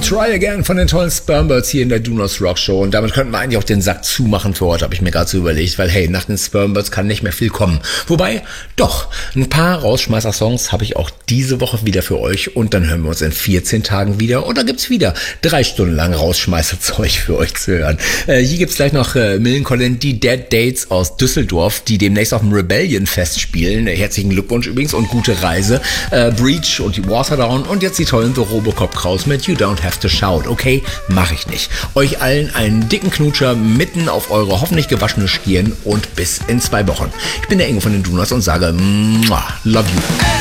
Try Again von den tollen Spermbirds hier in der Do Not Rock Show. Und damit könnten wir eigentlich auch den Sack zumachen für heute, habe ich mir gerade so überlegt. Weil hey, nach den Spermbirds kann nicht mehr viel kommen. Wobei, doch, ein paar Rausschmeißer-Songs habe ich auch diese Woche wieder für euch. Und dann hören wir uns in 14 Tagen wieder. Und da gibt's wieder 3 Stunden lang Rausschmeißerzeug für euch zu hören. Hier gibt's gleich noch Millencolin, die Dead Dates aus Düsseldorf, die demnächst auf dem Rebellion Fest spielen. Herzlichen Glückwunsch übrigens und gute Reise. Breach und die Waterdown und jetzt die tollen The Robocop Kraus mit You Don't Have to Shout. Okay, mache ich nicht. Euch allen einen dicken Knutscher mitten auf eure hoffentlich gewaschene Stirn und bis in 2 Wochen. Ich bin der Ingo von den Donuts und sage, love you.